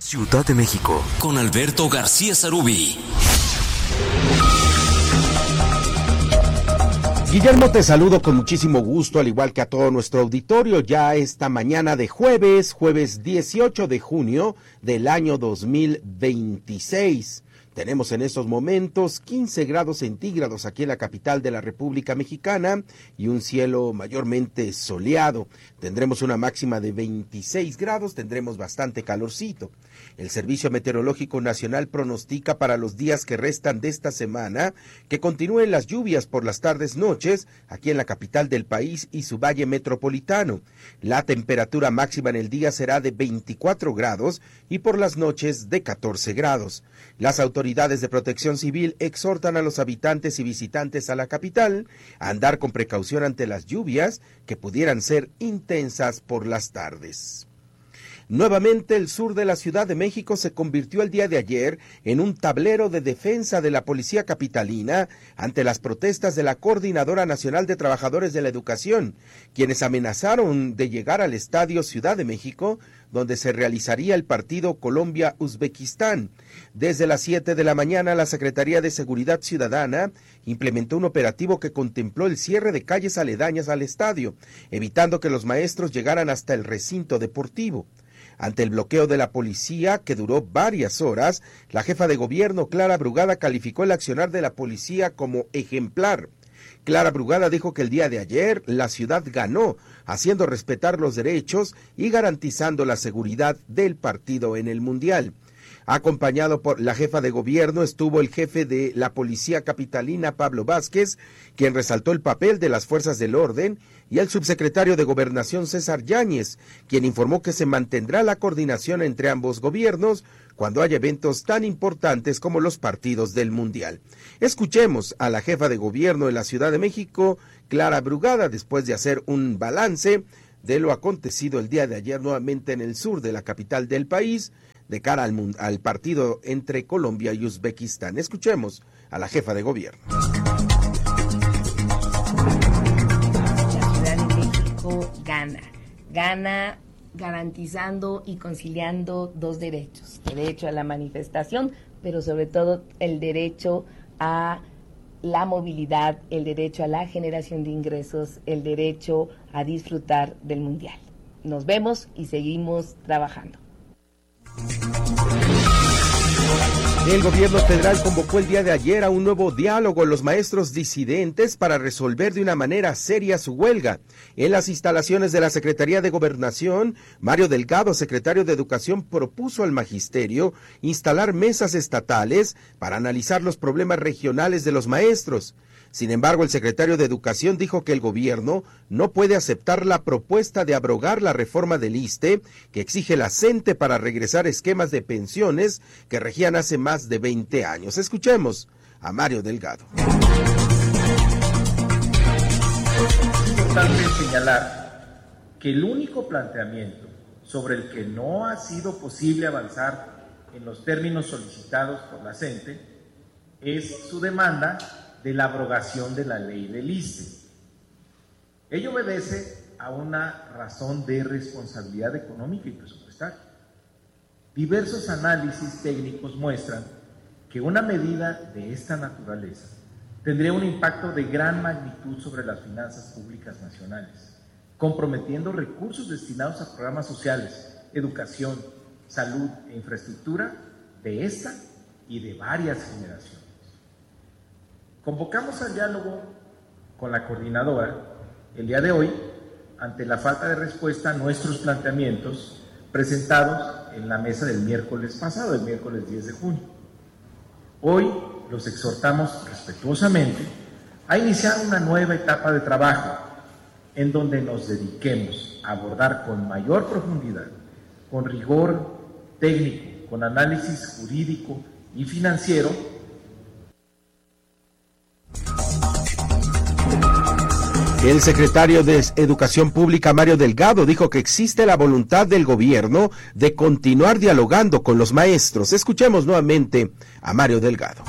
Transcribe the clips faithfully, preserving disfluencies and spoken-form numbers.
Ciudad de México, con Alberto García Sarubí. Guillermo, te saludo con muchísimo gusto, al igual que a todo nuestro auditorio, ya esta mañana de jueves, jueves dieciocho de junio del año dos mil veintiséis. Tenemos en estos momentos quince grados centígrados aquí en la capital de la República Mexicana y un cielo mayormente soleado. Tendremos una máxima de veintiséis grados, tendremos bastante calorcito. El Servicio Meteorológico Nacional pronostica para los días que restan de esta semana que continúen las lluvias por las tardes-noches aquí en la capital del país y su valle metropolitano. La temperatura máxima en el día será de veinticuatro grados y por las noches de catorce grados. Las autoridades de protección civil exhortan a los habitantes y visitantes a la capital a andar con precaución ante las lluvias que pudieran ser intensas por las tardes. Nuevamente, el sur de la Ciudad de México se convirtió el día de ayer en un tablero de defensa de la policía capitalina ante las protestas de la Coordinadora Nacional de Trabajadores de la Educación, quienes amenazaron de llegar al Estadio Ciudad de México, donde se realizaría el partido Colombia-Uzbekistán. Desde las siete de la mañana, la Secretaría de Seguridad Ciudadana implementó un operativo que contempló el cierre de calles aledañas al estadio, evitando que los maestros llegaran hasta el recinto deportivo. Ante el bloqueo de la policía, que duró varias horas, la jefa de gobierno, Clara Brugada, calificó el accionar de la policía como ejemplar. Clara Brugada dijo que el día de ayer la ciudad ganó, haciendo respetar los derechos y garantizando la seguridad del partido en el Mundial. Acompañado por la jefa de gobierno estuvo el jefe de la policía capitalina, Pablo Vázquez, quien resaltó el papel de las fuerzas del orden, y el subsecretario de Gobernación, César Yáñez, quien informó que se mantendrá la coordinación entre ambos gobiernos cuando haya eventos tan importantes como los partidos del Mundial. Escuchemos a la jefa de gobierno de la Ciudad de México, Clara Brugada, después de hacer un balance de lo acontecido el día de ayer nuevamente en el sur de la capital del país, de cara al, al partido entre Colombia y Uzbekistán. Escuchemos a la jefa de gobierno. La Ciudad de México gana, gana garantizando y conciliando dos derechos, derecho a la manifestación, pero sobre todo el derecho a la movilidad, el derecho a la generación de ingresos, el derecho a disfrutar del Mundial. Nos vemos y seguimos trabajando. El gobierno federal convocó el día de ayer a un nuevo diálogo con los maestros disidentes para resolver de una manera seria su huelga. En las instalaciones de la Secretaría de Gobernación, Mario Delgado, secretario de Educación, propuso al magisterio instalar mesas estatales para analizar los problemas regionales de los maestros. Sin embargo, el secretario de Educación dijo que el gobierno no puede aceptar la propuesta de abrogar la reforma del I S S S T E que exige la C E N T E para regresar a esquemas de pensiones que regían hace más de veinte años. Escuchemos a Mario Delgado. Es importante señalar que el único planteamiento sobre el que no ha sido posible avanzar en los términos solicitados por la C E N T E es su demanda de la abrogación de la ley del I S S S T E. Ello obedece a una razón de responsabilidad económica y presupuestaria. Diversos análisis técnicos muestran que una medida de esta naturaleza tendría un impacto de gran magnitud sobre las finanzas públicas nacionales, comprometiendo recursos destinados a programas sociales, educación, salud e infraestructura de esta y de varias generaciones. Convocamos al diálogo con la coordinadora el día de hoy ante la falta de respuesta a nuestros planteamientos presentados en la mesa del miércoles pasado, el miércoles diez de junio. Hoy los exhortamos respetuosamente a iniciar una nueva etapa de trabajo en donde nos dediquemos a abordar con mayor profundidad, con rigor técnico, con análisis jurídico y financiero, El secretario de Educación Pública, Mario Delgado, dijo que existe la voluntad del gobierno de continuar dialogando con los maestros. Escuchemos nuevamente a Mario Delgado.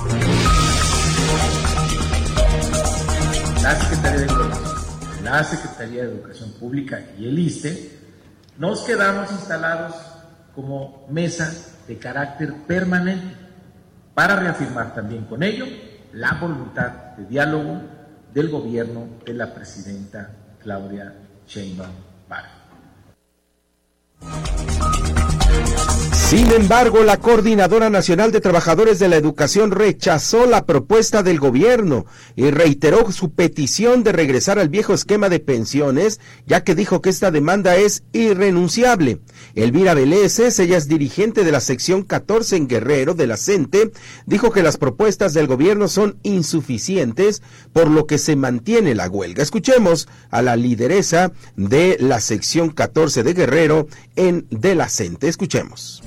La Secretaría de Educación, la Secretaría de Educación Pública y el I S S S T E, nos quedamos instalados como mesa de carácter permanente, para reafirmar también con ello la voluntad de diálogo del gobierno de la presidenta Claudia Sheinbaum Pardo. Sin embargo, la Coordinadora Nacional de Trabajadores de la Educación rechazó la propuesta del gobierno y reiteró su petición de regresar al viejo esquema de pensiones, ya que dijo que esta demanda es irrenunciable. Elvira Veleses, ella es dirigente de la sección catorce en Guerrero de la CENTE, dijo que las propuestas del gobierno son insuficientes, por lo que se mantiene la huelga. Escuchemos a la lideresa de la sección catorce de Guerrero en de la CENTE. Escuchemos.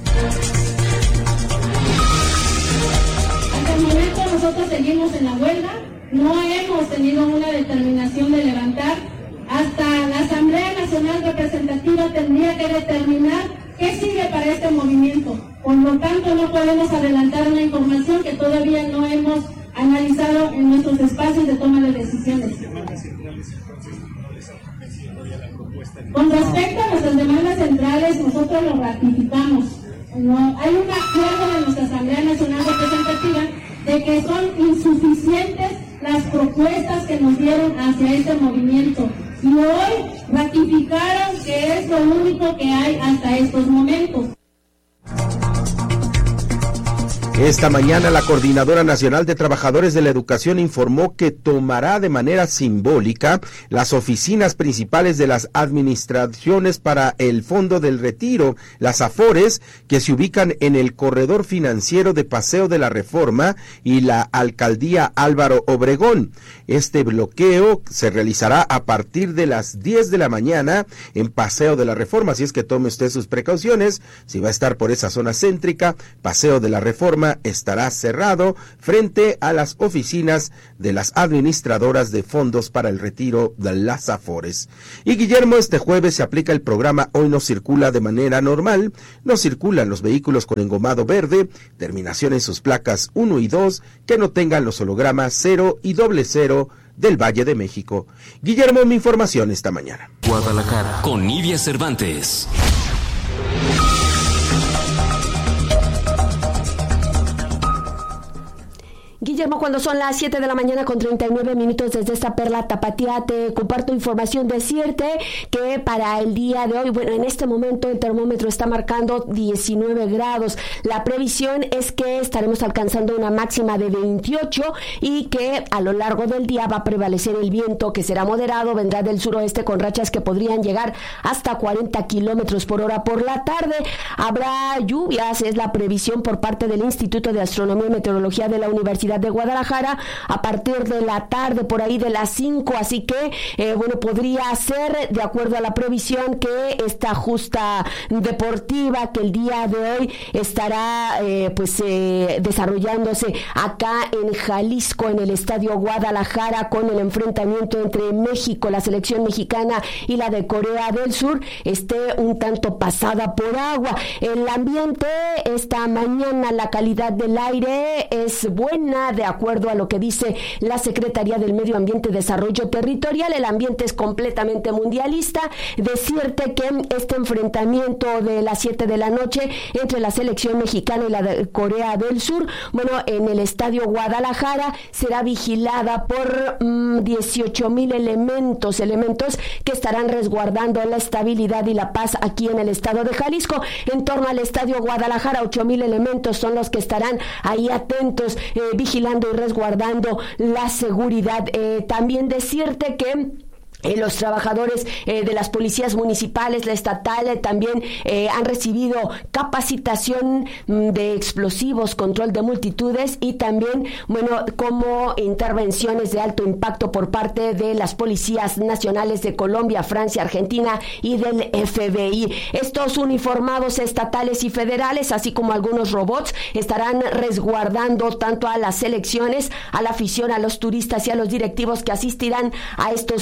Hasta el momento nosotros seguimos en la huelga, no hemos tenido una determinación de levantar, hasta la Asamblea Nacional Representativa tendría que determinar qué sigue para este movimiento. Por lo tanto, no podemos adelantar una información que todavía no hemos analizado en nuestros espacios de toma de decisiones. Con respecto a nuestras demandas centrales, nosotros lo ratificamos. No, hay un acuerdo de nuestra Asamblea Nacional Representativa de que son insuficientes las propuestas que nos dieron hacia este movimiento. Y hoy ratificaron que es lo único que hay hasta estos momentos. Esta mañana la Coordinadora Nacional de Trabajadores de la Educación informó que tomará de manera simbólica las oficinas principales de las administraciones para el Fondo del Retiro, las AFORES, que se ubican en el corredor financiero de Paseo de la Reforma y la Alcaldía Álvaro Obregón. Este bloqueo se realizará a partir de las diez de la mañana en Paseo de la Reforma, así es que tome usted sus precauciones. Si va a estar por esa zona céntrica, Paseo de la Reforma estará cerrado frente a las oficinas de las administradoras de fondos para el retiro de las AFORES. Y Guillermo, este jueves se aplica el programa Hoy no circula de manera normal. No circulan los vehículos con engomado verde, terminación en sus placas uno y dos, que no tengan los hologramas cero y doble cero del Valle de México. Guillermo, mi información esta mañana. Guadalajara, con Nidia Cervantes. Guillermo, cuando son las siete de la mañana con treinta y nueve minutos desde esta perla tapatía, te comparto información. Decirte que para el día de hoy, bueno, en este momento el termómetro está marcando diecinueve grados. La previsión es que estaremos alcanzando una máxima de veintiocho y que a lo largo del día va a prevalecer el viento, que será moderado, vendrá del suroeste con rachas que podrían llegar hasta cuarenta kilómetros por hora. Por la tarde habrá lluvias, es la previsión por parte del Instituto de Astronomía y Meteorología de la Universidad de Guadalajara a partir de la tarde, por ahí de las cinco, así que eh, bueno, podría ser, de acuerdo a la previsión, que esta justa deportiva que el día de hoy estará eh, pues eh, desarrollándose acá en Jalisco, en el Estadio Guadalajara, con el enfrentamiento entre México, la selección mexicana, y la de Corea del Sur, esté un tanto pasada por agua. El ambiente esta mañana, la calidad del aire es buena, de acuerdo a lo que dice la Secretaría del Medio Ambiente y Desarrollo Territorial. El ambiente es completamente mundialista. Decirte que este enfrentamiento de las siete de la noche entre la selección mexicana y la de Corea del Sur, bueno, en el Estadio Guadalajara será vigilada por mmm, dieciocho mil elementos, elementos que estarán resguardando la estabilidad y la paz aquí en el estado de Jalisco. En torno al Estadio Guadalajara, ocho mil elementos son los que estarán ahí atentos, eh, vigilando y resguardando la seguridad. Eh, también decirte que Eh, los trabajadores eh, de las policías municipales, la estatal, eh, también eh, han recibido capacitación mm, de explosivos, control de multitudes y también, bueno, como intervenciones de alto impacto por parte de las policías nacionales de Colombia, Francia, Argentina y del F B I. Estos uniformados estatales y federales, así como algunos robots, estarán resguardando tanto a las selecciones, a la afición, a los turistas y a los directivos que asistirán a estos partidos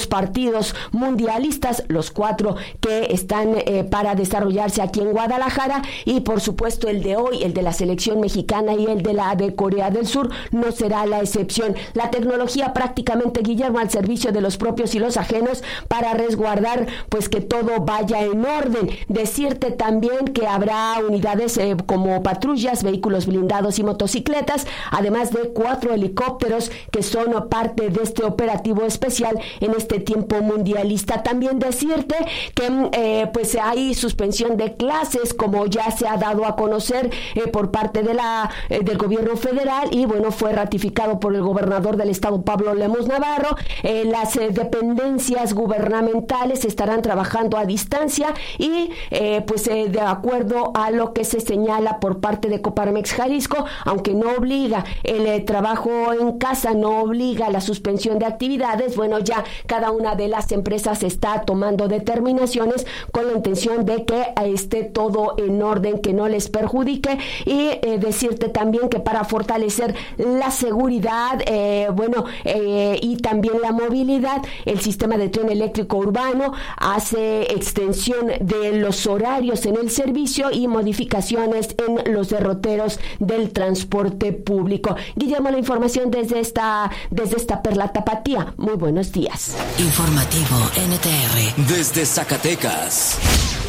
partidos mundialistas, los cuatro que están eh, para desarrollarse aquí en Guadalajara, y por supuesto el de hoy, el de la selección mexicana y el de la de Corea del Sur, no será la excepción. La tecnología prácticamente, Guillermo, al servicio de los propios y los ajenos para resguardar pues que todo vaya en orden. Decirte también que habrá unidades eh, como patrullas, vehículos blindados y motocicletas, además de cuatro helicópteros que son parte de este operativo especial en este tiempo mundialista. También decirte que eh, pues hay suspensión de clases, como ya se ha dado a conocer eh, por parte de la eh, del gobierno federal, y bueno, fue ratificado por el gobernador del estado, Pablo Lemus Navarro. Eh, las eh, dependencias gubernamentales estarán trabajando a distancia y eh, pues eh, de acuerdo a lo que se señala por parte de Coparmex Jalisco, aunque no obliga el eh, trabajo en casa, no obliga la suspensión de actividades, bueno, ya cada una de las empresas está tomando determinaciones con la intención de que esté todo en orden, que no les perjudique. Y eh, decirte también que para fortalecer la seguridad, eh, bueno, eh, y también la movilidad, el sistema de tren eléctrico urbano hace extensión de los horarios en el servicio y modificaciones en los derroteros del transporte público. Guillermo, la información desde esta, desde esta Perla Tapatía. Muy buenos días. Informativo N T R desde Zacatecas.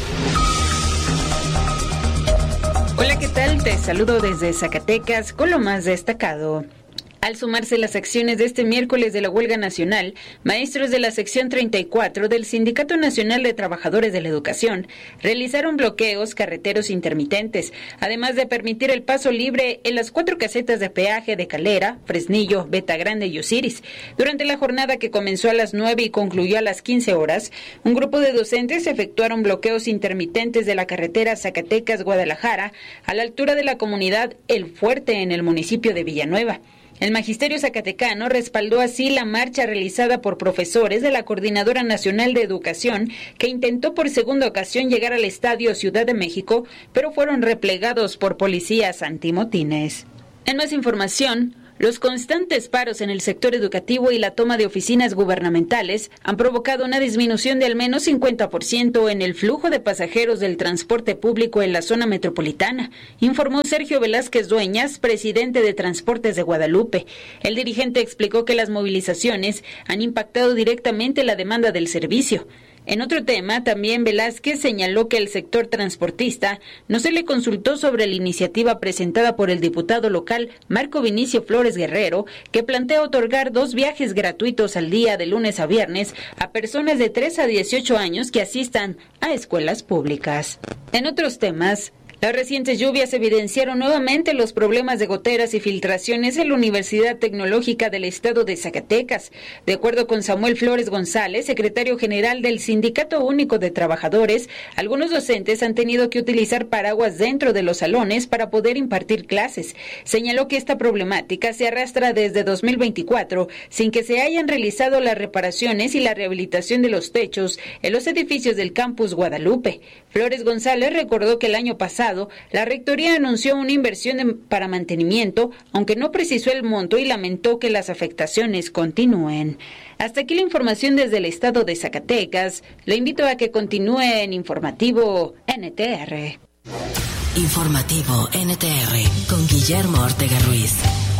Hola, ¿qué tal? Te saludo desde Zacatecas con lo más destacado. Al sumarse las acciones de este miércoles de la huelga nacional, maestros de la sección treinta y cuatro del Sindicato Nacional de Trabajadores de la Educación realizaron bloqueos carreteros intermitentes, además de permitir el paso libre en las cuatro casetas de peaje de Calera, Fresnillo, Beta Grande y Osiris. Durante la jornada, que comenzó a las nueve y concluyó a las quince horas, un grupo de docentes efectuaron bloqueos intermitentes de la carretera Zacatecas-Guadalajara a la altura de la comunidad El Fuerte en el municipio de Villanueva. El magisterio zacatecano respaldó así la marcha realizada por profesores de la Coordinadora Nacional de Educación, que intentó por segunda ocasión llegar al Estadio Ciudad de México, pero fueron replegados por policías antimotines. En más información, los constantes paros en el sector educativo y la toma de oficinas gubernamentales han provocado una disminución de al menos cincuenta por ciento en el flujo de pasajeros del transporte público en la zona metropolitana, informó Sergio Velázquez Dueñas, presidente de Transportes de Guadalupe. El dirigente explicó que las movilizaciones han impactado directamente la demanda del servicio. En otro tema, también Velázquez señaló que el sector transportista no se le consultó sobre la iniciativa presentada por el diputado local Marco Vinicio Flores Guerrero, que plantea otorgar dos viajes gratuitos al día de lunes a viernes a personas de tres a dieciocho años que asistan a escuelas públicas. En otros temas, las recientes lluvias evidenciaron nuevamente los problemas de goteras y filtraciones en la Universidad Tecnológica del Estado de Zacatecas. De acuerdo con Samuel Flores González, secretario general del Sindicato Único de Trabajadores, algunos docentes han tenido que utilizar paraguas dentro de los salones para poder impartir clases. Señaló que esta problemática se arrastra desde dos mil veinticuatro, sin que se hayan realizado las reparaciones y la rehabilitación de los techos en los edificios del campus Guadalupe. Flores González recordó que el año pasado la Rectoría anunció una inversión de, para mantenimiento, aunque no precisó el monto, y lamentó que las afectaciones continúen. Hasta aquí la información desde el estado de Zacatecas. Le invito a que continúe en Informativo N T R. Informativo N T R con Guillermo Ortega Ruiz.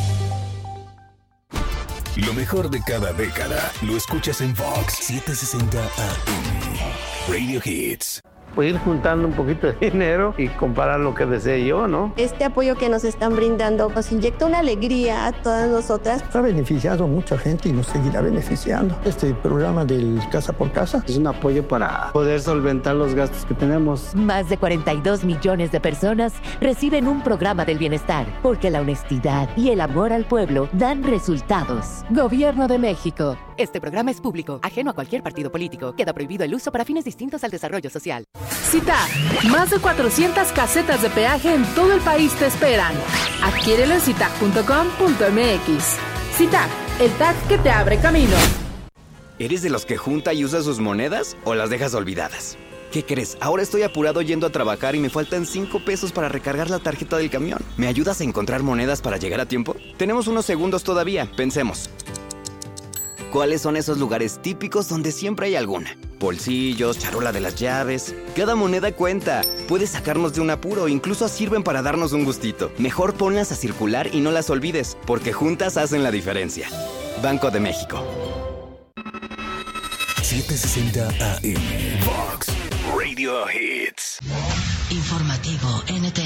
Lo mejor de cada década lo escuchas en Fox setecientos sesenta A M. Radio Hits. Pues ir juntando un poquito de dinero y comparar lo que desee yo, ¿no? Este apoyo que nos están brindando nos inyecta una alegría a todas nosotras. Ha beneficiado a mucha gente y nos seguirá beneficiando. Este programa del Casa por Casa es un apoyo para poder solventar los gastos que tenemos. Más de cuarenta y dos millones de personas reciben un programa del bienestar, porque la honestidad y el amor al pueblo dan resultados. Gobierno de México. Este programa es público, ajeno a cualquier partido político. Queda prohibido el uso para fines distintos al desarrollo social. CITAG, más de cuatrocientas casetas de peaje en todo el país te esperan. Adquiérelo en citag punto com punto m x. CITAG, el tag que te abre camino. ¿Eres de los que junta y usa sus monedas o las dejas olvidadas? ¿Qué crees? Ahora estoy apurado yendo a trabajar y me faltan cinco pesos para recargar la tarjeta del camión. ¿Me ayudas a encontrar monedas para llegar a tiempo? Tenemos unos segundos todavía, pensemos. ¿Cuáles son esos lugares típicos donde siempre hay alguna? Bolsillos, charola de las llaves. Cada moneda cuenta. Puede sacarnos de un apuro, incluso sirven para darnos un gustito. Mejor ponlas a circular y no las olvides, porque juntas hacen la diferencia. Banco de México. setecientos sesenta A M. Vox Radio Hits. Informativo N T